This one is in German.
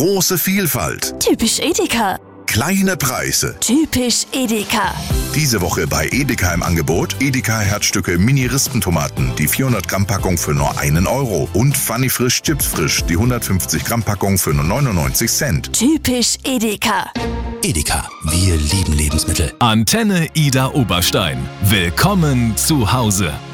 Große Vielfalt. Typisch Edeka. Kleine Preise. Typisch Edeka. Diese Woche bei Edeka im Angebot Edeka Herzstücke Mini-Rispentomaten, die 400 Gramm Packung für nur 1 Euro und Funny Frisch Chips Frisch, die 150 Gramm Packung für nur 99 Cent. Typisch Edeka. Edeka, wir lieben Lebensmittel. Antenne Ida Oberstein. Willkommen zu Hause.